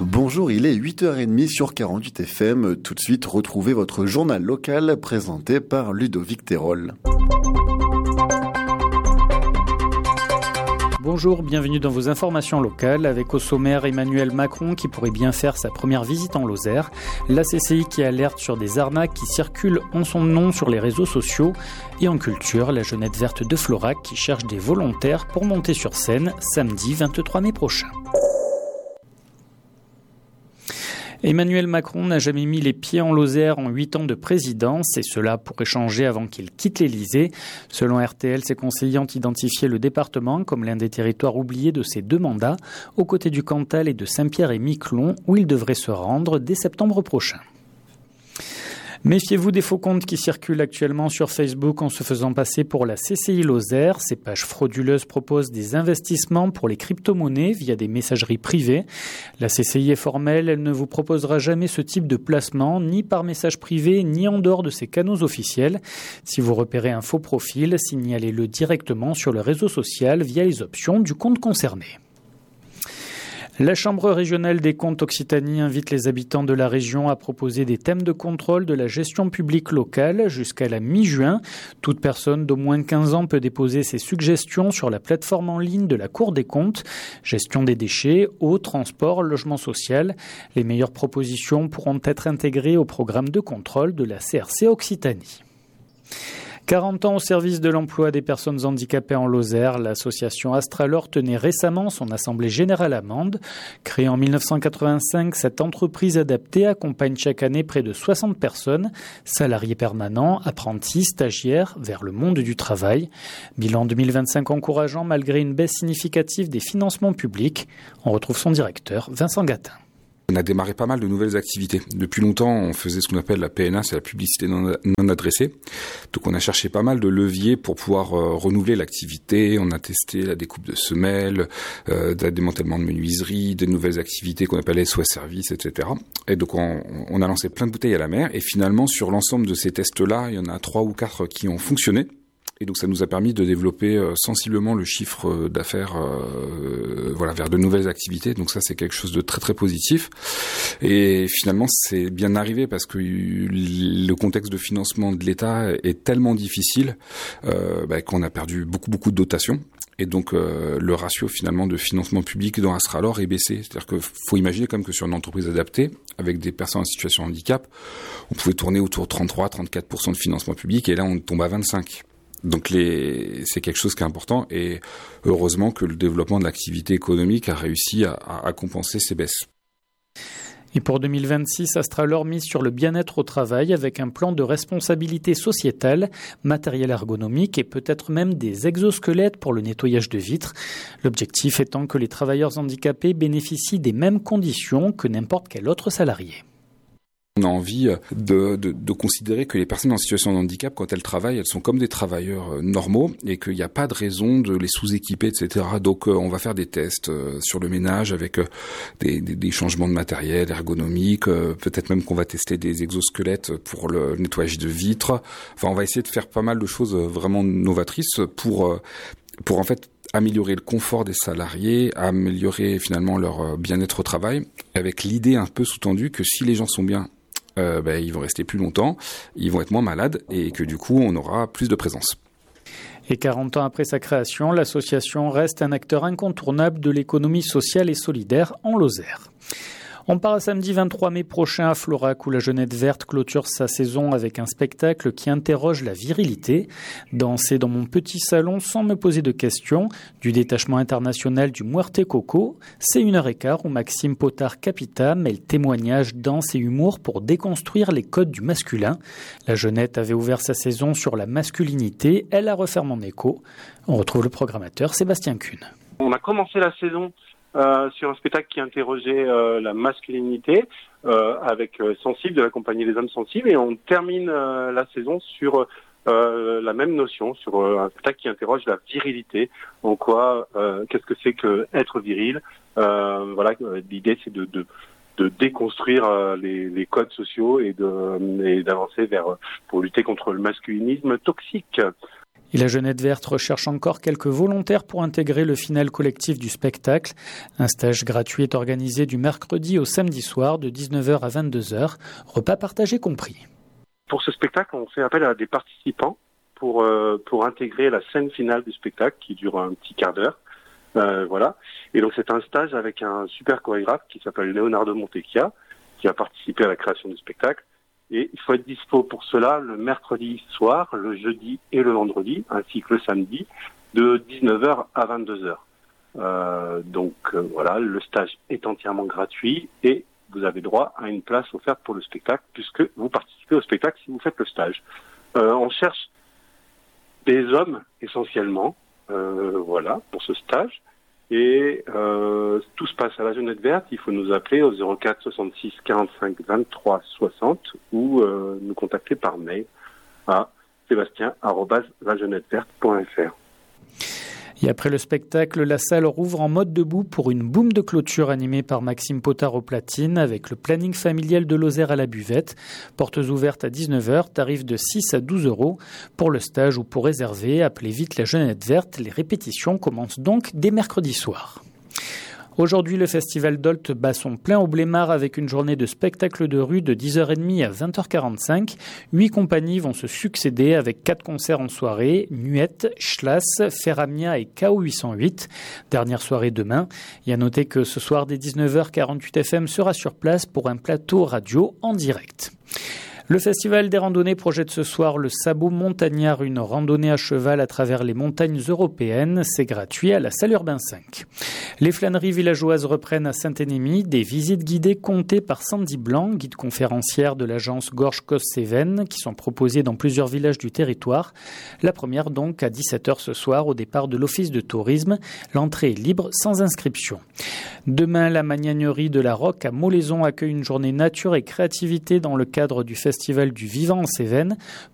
Bonjour, il est 8h30 sur 48 FM. Tout de suite, retrouvez votre journal local présenté par Ludovic Terol. Bonjour, bienvenue dans vos informations locales avec au sommaire Emmanuel Macron qui pourrait bien faire sa première visite en Lozère, la CCI qui alerte sur des arnaques qui circulent en son nom sur les réseaux sociaux et en culture, la Jeunette verte de Florac qui cherche des volontaires pour monter sur scène samedi 23 mai prochain. Emmanuel Macron n'a jamais mis les pieds en Lozère en 8 ans de présidence et cela pourrait changer avant qu'il quitte l'Élysée. Selon RTL, ses conseillers ont identifié le département comme l'un des territoires oubliés de ses 2 mandats, aux côtés du Cantal et de Saint-Pierre-et-Miquelon, où il devrait se rendre dès septembre prochain. Méfiez-vous des faux comptes qui circulent actuellement sur Facebook en se faisant passer pour la CCI Lozère. Ces pages frauduleuses proposent des investissements pour les crypto-monnaies via des messageries privées. La CCI est formelle, elle ne vous proposera jamais ce type de placement, ni par message privé, ni en dehors de ses canaux officiels. Si vous repérez un faux profil, signalez-le directement sur le réseau social via les options du compte concerné. La Chambre régionale des comptes Occitanie invite les habitants de la région à proposer des thèmes de contrôle de la gestion publique locale jusqu'à la mi-juin. Toute personne d'au moins 15 ans peut déposer ses suggestions sur la plateforme en ligne de la Cour des comptes. Gestion des déchets, eau, transport, logement social. Les meilleures propositions pourront être intégrées au programme de contrôle de la CRC Occitanie. 40 ans au service de l'emploi des personnes handicapées en Lozère, l'association Astralor tenait récemment son assemblée générale à Mende. Créée en 1985, cette entreprise adaptée accompagne chaque année près de 60 personnes, salariés permanents, apprentis, stagiaires, vers le monde du travail. Bilan 2025 encourageant malgré une baisse significative des financements publics. On retrouve son directeur, Vincent Gatin. On a démarré pas mal de nouvelles activités. Depuis longtemps, on faisait ce qu'on appelle la PNA, c'est la publicité non adressée. Donc on a cherché pas mal de leviers pour pouvoir renouveler l'activité. On a testé la découpe de semelles, le démantèlement de menuiseries, des nouvelles activités qu'on appelle SOS Service, etc. Et donc on a lancé plein de bouteilles à la mer. Et finalement, sur l'ensemble de ces tests-là, il y en a 3 ou 4 qui ont fonctionné. Et donc ça nous a permis de développer sensiblement le chiffre d'affaires vers de nouvelles activités. Donc ça c'est quelque chose de très très positif. Et finalement c'est bien arrivé parce que le contexte de financement de l'État est tellement difficile qu'on a perdu beaucoup de dotations. Et donc le ratio finalement de financement public dans Astralor est baissé. C'est-à-dire qu'il faut imaginer quand même que sur une entreprise adaptée, avec des personnes en situation de handicap, on pouvait tourner autour de 33-34% de financement public et là on tombe à 25%. Donc c'est quelque chose qui est important et heureusement que le développement de l'activité économique a réussi à compenser ces baisses. Et pour 2026, Astralor mise sur le bien-être au travail avec un plan de responsabilité sociétale, matériel ergonomique et peut-être même des exosquelettes pour le nettoyage de vitres. L'objectif étant que les travailleurs handicapés bénéficient des mêmes conditions que n'importe quel autre salarié. On a envie de considérer que les personnes en situation de handicap, quand elles travaillent, elles sont comme des travailleurs normaux et qu'il n'y a pas de raison de les sous-équiper, etc. Donc on va faire des tests sur le ménage avec des changements de matériel ergonomique, peut-être même qu'on va tester des exosquelettes pour le nettoyage de vitres. Enfin, on va essayer de faire pas mal de choses vraiment novatrices pour en fait améliorer le confort des salariés, améliorer finalement leur bien-être au travail, avec l'idée un peu sous-tendue que si les gens sont bien, ils vont rester plus longtemps, ils vont être moins malades et que du coup on aura plus de présence. Et 40 ans après sa création, l'association reste un acteur incontournable de l'économie sociale et solidaire en Lozère. On part samedi 23 mai prochain à Florac où la Jeunette verte clôture sa saison avec un spectacle qui interroge la virilité. Danser dans mon petit salon sans me poser de questions, du détachement international du Muerte Coco, c'est 1h15 où Maxime Potard-Capita mêle témoignages, danse et humour pour déconstruire les codes du masculin. La Jeunette avait ouvert sa saison sur la masculinité, elle a refermé en écho. On retrouve le programmateur Sébastien Kuhn. On a commencé la saison sur un spectacle qui interrogeait la masculinité avec Sensible de la compagnie des hommes sensibles et on termine la saison sur la même notion, sur un spectacle qui interroge la virilité. En quoi, qu'est-ce que c'est que être viril. L'idée c'est de déconstruire les codes sociaux et d'avancer pour lutter contre le masculinisme toxique. Et la Jeunette Verte recherche encore quelques volontaires pour intégrer le final collectif du spectacle. Un stage gratuit est organisé du mercredi au samedi soir de 19h à 22h, repas partagés compris. Pour ce spectacle, on fait appel à des participants pour intégrer la scène finale du spectacle qui dure un petit quart d'heure. Voilà. Et donc c'est un stage avec un super chorégraphe qui s'appelle Leonardo Montecchia, qui a participé à la création du spectacle. Et il faut être dispo pour cela le mercredi soir, le jeudi et le vendredi, ainsi que le samedi, de 19h à 22h. Donc voilà, le stage est entièrement gratuit et vous avez droit à une place offerte pour le spectacle puisque vous participez au spectacle si vous faites le stage. On cherche des hommes essentiellement, voilà, pour ce stage. Et tout se passe à la Jeunette Verte. Il faut nous appeler au 04 66 45 23 60 ou nous contacter par mail à sébastien@lajeuneteverte.fr. Et après le spectacle, la salle rouvre en mode debout pour une boum de clôture animée par Maxime Potard aux platines avec le planning familial de Lozère à la buvette. Portes ouvertes à 19h, tarif de 6 à 12 €. Pour le stage ou pour réserver, appelez vite la Jeunette Verte. Les répétitions commencent donc dès mercredi soir. Aujourd'hui, le festival Dolt bat son plein au Blémard avec une journée de spectacle de rue de 10h30 à 20h45. 8 compagnies vont se succéder avec 4 concerts en soirée, Nuette, Schlass, Ferramia et KO 808. Dernière soirée demain. Et à noter que ce soir, dès 19h, 48 FM sera sur place pour un plateau radio en direct. Le Festival des randonnées projette ce soir le Sabot Montagnard, une randonnée à cheval à travers les montagnes européennes. C'est gratuit à la salle Urbain 5. Les flâneries villageoises reprennent à Saint-Énémy, des visites guidées comptées par Sandy Blanc, guide conférencière de l'agence Gorge-Cos-Cévennes, qui sont proposées dans plusieurs villages du territoire. La première donc à 17h ce soir au départ de l'Office de tourisme. L'entrée est libre sans inscription. Demain, la Magnagnerie de la Roque à Molaison accueille une journée nature et créativité dans le cadre du Festival du Vivant en Cévennes.